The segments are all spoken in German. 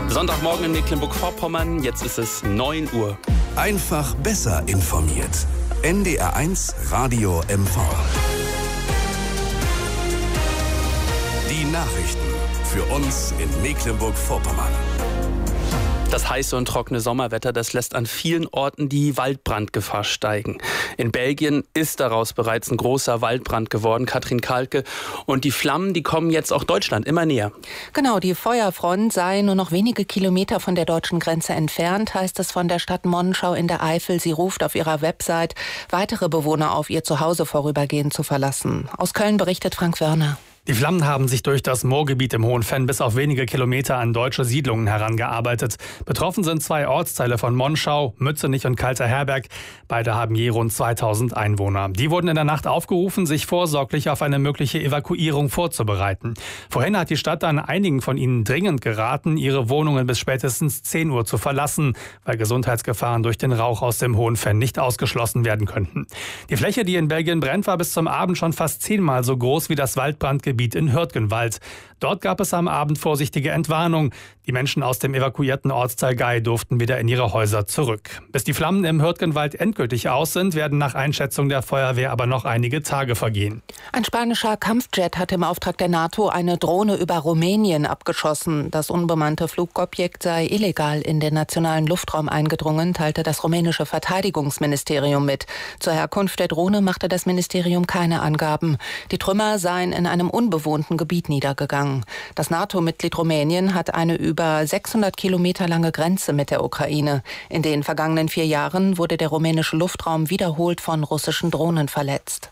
Sonntagmorgen in Mecklenburg-Vorpommern, jetzt ist es 9 Uhr. Einfach besser informiert. NDR1 Radio MV. Die Nachrichten für uns in Mecklenburg-Vorpommern. Das heiße und trockene Sommerwetter, das lässt an vielen Orten die Waldbrandgefahr steigen. In Belgien ist daraus bereits ein großer Waldbrand geworden, Katrin Kalke. Und die Flammen, die kommen jetzt auch Deutschland immer näher. Genau, die Feuerfront sei nur noch wenige Kilometer von der deutschen Grenze entfernt, heißt es von der Stadt Monschau in der Eifel. Sie ruft auf ihrer Website weitere Bewohner auf, ihr Zuhause vorübergehend zu verlassen. Aus Köln berichtet Frank Wörner. Die Flammen haben sich durch das Moorgebiet im Hohenfenn bis auf wenige Kilometer an deutsche Siedlungen herangearbeitet. Betroffen sind 2 Ortsteile von Monschau, Mützenich und Kalter Herberg. Beide haben je rund 2000 Einwohner. Die wurden in der Nacht aufgerufen, sich vorsorglich auf eine mögliche Evakuierung vorzubereiten. Vorhin hat die Stadt an einigen von ihnen dringend geraten, ihre Wohnungen bis spätestens 10 Uhr zu verlassen, weil Gesundheitsgefahren durch den Rauch aus dem Hohenfenn nicht ausgeschlossen werden könnten. Die Fläche, die in Belgien brennt, war bis zum Abend schon fast 10-mal so groß wie das Waldbrandgebiet in Hürtgenwald. Dort gab es am Abend vorsichtige Entwarnung. Die Menschen aus dem evakuierten Ortsteil Gei durften wieder in ihre Häuser zurück. Bis die Flammen im Hürtgenwald endgültig aus sind, werden nach Einschätzung der Feuerwehr aber noch einige Tage vergehen. Ein spanischer Kampfjet hat im Auftrag der NATO eine Drohne über Rumänien abgeschossen. Das unbemannte Flugobjekt sei illegal in den nationalen Luftraum eingedrungen, teilte das rumänische Verteidigungsministerium mit. Zur Herkunft der Drohne machte das Ministerium keine Angaben. Die Trümmer seien in einem unbewohnten Gebiet niedergegangen. Das NATO-Mitglied Rumänien hat eine über 600 Kilometer lange Grenze mit der Ukraine. In den vergangenen 4 Jahren wurde der rumänische Luftraum wiederholt von russischen Drohnen verletzt.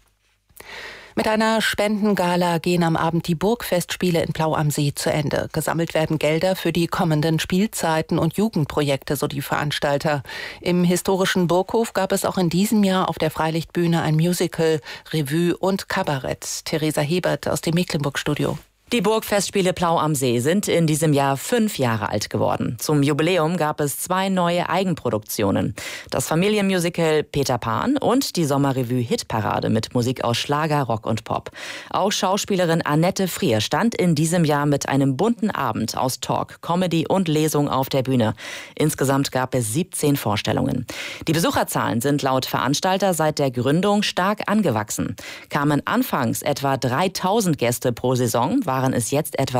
Mit einer Spendengala gehen am Abend die Burgfestspiele in Plau am See zu Ende. Gesammelt werden Gelder für die kommenden Spielzeiten und Jugendprojekte, so die Veranstalter. Im historischen Burghof gab es auch in diesem Jahr auf der Freilichtbühne ein Musical, Revue und Kabarett. Theresa Hebert aus dem Mecklenburg-Studio. Die Burgfestspiele Plau am See sind in diesem Jahr 5 Jahre alt geworden. Zum Jubiläum gab es 2 neue Eigenproduktionen. Das Familienmusical Peter Pan und die Sommerrevue Hitparade mit Musik aus Schlager, Rock und Pop. Auch Schauspielerin Annette Frier stand in diesem Jahr mit einem bunten Abend aus Talk, Comedy und Lesung auf der Bühne. Insgesamt gab es 17 Vorstellungen. Die Besucherzahlen sind laut Veranstalter seit der Gründung stark angewachsen. Kamen anfangs etwa 3000 Gäste pro Saison, waren es jetzt etwa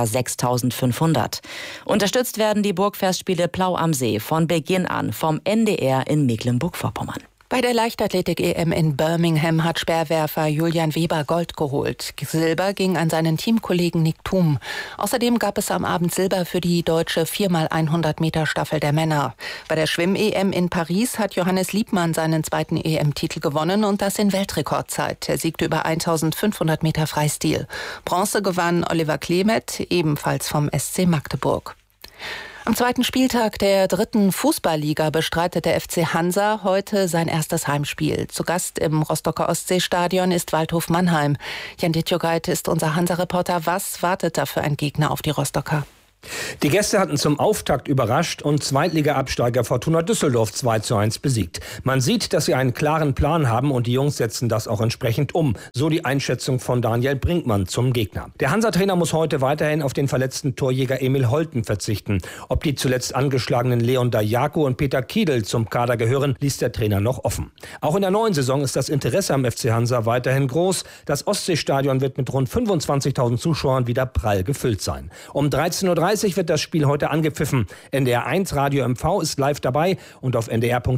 6.500. Unterstützt werden die Burgfestspiele Plau am See von Beginn an vom NDR in Mecklenburg-Vorpommern. Bei der Leichtathletik-EM in Birmingham hat Speerwerfer Julian Weber Gold geholt. Silber ging an seinen Teamkollegen Nick Thum. Außerdem gab es am Abend Silber für die deutsche 4x100 Meter Staffel der Männer. Bei der Schwimm-EM in Paris hat Johannes Liebmann seinen 2. EM-Titel gewonnen und das in Weltrekordzeit. Er siegte über 1500 Meter Freistil. Bronze gewann Oliver Klemet, ebenfalls vom SC Magdeburg. Am 2. Spieltag der 3. Fußballliga bestreitet der FC Hansa heute sein erstes Heimspiel. Zu Gast im Rostocker Ostseestadion ist Waldhof Mannheim. Jan Dittjogait ist unser Hansa-Reporter. Was wartet da für ein Gegner auf die Rostocker? Die Gäste hatten zum Auftakt überrascht und Zweitliga-Absteiger Fortuna Düsseldorf 2:1 besiegt. Man sieht, dass sie einen klaren Plan haben und die Jungs setzen das auch entsprechend um. So die Einschätzung von Daniel Brinkmann zum Gegner. Der Hansa-Trainer muss heute weiterhin auf den verletzten Torjäger Emil Holten verzichten. Ob die zuletzt angeschlagenen Leon Dayako und Peter Kiedl zum Kader gehören, ließ der Trainer noch offen. Auch in der neuen Saison ist das Interesse am FC Hansa weiterhin groß. Das Ostseestadion wird mit rund 25.000 Zuschauern wieder prall gefüllt sein. Um 13:30 Uhr wird das Spiel heute angepfiffen. NDR1 Radio MV ist live dabei und auf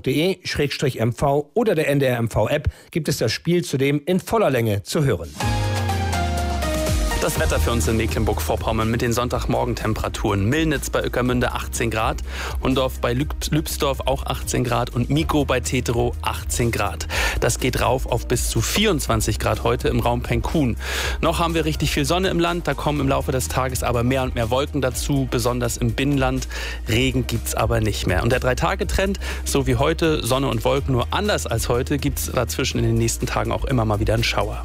ndr.de/mv oder der NDR MV-App gibt es das Spiel zudem in voller Länge zu hören. Das Wetter für uns in Mecklenburg-Vorpommern mit den Sonntagmorgentemperaturen. Milnitz bei Ueckermünde 18 Grad, Hundorf bei Lübsdorf auch 18 Grad und Miko bei Teterow 18 Grad. Das geht rauf auf bis zu 24 Grad heute im Raum Penkun. Noch haben wir richtig viel Sonne im Land, da kommen im Laufe des Tages aber mehr und mehr Wolken dazu, besonders im Binnenland. Regen gibt's aber nicht mehr. Und der 3-Tage-Trend, so wie heute, Sonne und Wolken, nur anders als heute, gibt's dazwischen in den nächsten Tagen auch immer mal wieder einen Schauer.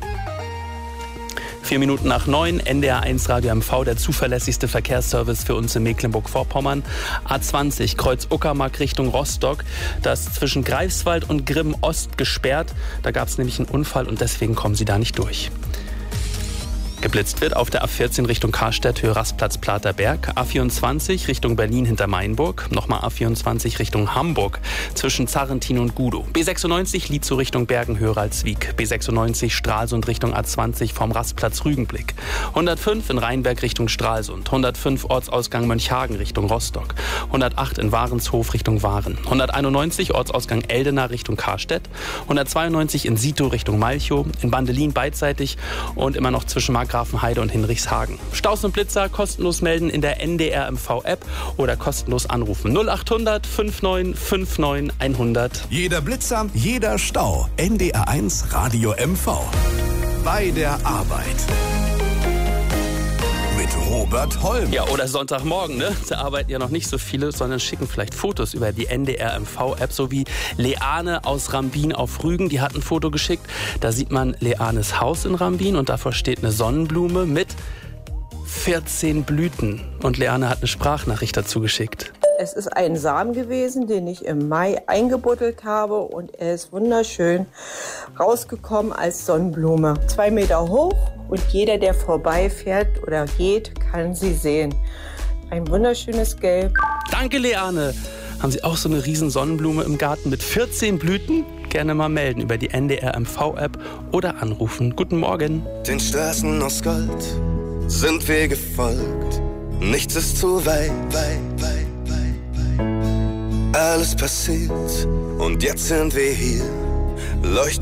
4 Minuten nach 9, NDR1 Radio MV, der zuverlässigste Verkehrsservice für uns in Mecklenburg-Vorpommern. A20, Kreuz Uckermark Richtung Rostock. Das ist zwischen Greifswald und Grimm Ost gesperrt. Da gab es nämlich einen Unfall und deswegen kommen Sie da nicht durch. Geblitzt wird auf der A14 Richtung Karstedt, Höhe Rastplatz Platerberg. A24 Richtung Berlin hinter Mainburg. Nochmal A24 Richtung Hamburg zwischen Zarrentin und Gudow. B96 Lietzow Richtung Bergen, Höhe Ralswiek. B96 Stralsund Richtung A20 vom Rastplatz Rügenblick. 105 in Rheinberg Richtung Stralsund. 105 Ortsausgang Mönchhagen Richtung Rostock. 108 in Warenshof Richtung Waren. 191 Ortsausgang Eldena Richtung Karstedt. 192 in Sito Richtung Malchow. In Bandelin beidseitig und immer noch zwischen Markgrafenheide und Hinrichshagen. Staus und Blitzer kostenlos melden in der NDR MV-App oder kostenlos anrufen. 0800 59 59 100. Jeder Blitzer, jeder Stau. NDR1 Radio MV. Bei der Arbeit. Mit Robert Holm. Ja, oder Sonntagmorgen, ne? Da arbeiten ja noch nicht so viele, sondern schicken vielleicht Fotos über die NDR MV-App, so wie Leane aus Rambin auf Rügen. Die hat ein Foto geschickt. Da sieht man Leanes Haus in Rambin und davor steht eine Sonnenblume mit 14 Blüten. Und Leane hat eine Sprachnachricht dazu geschickt. Es ist ein Samen gewesen, den ich im Mai eingebuddelt habe und er ist wunderschön rausgekommen als Sonnenblume. 2 Meter hoch und jeder, der vorbeifährt oder geht, kann sie sehen. Ein wunderschönes Gelb. Danke, Leane. Haben Sie auch so eine riesen Sonnenblume im Garten mit 14 Blüten? Gerne mal melden über die NDR MV-App oder anrufen. Guten Morgen. Den Straßen aus Gold sind wir gefolgt. Nichts ist zu weit. Alles passiert und jetzt sind wir hier. Leuchten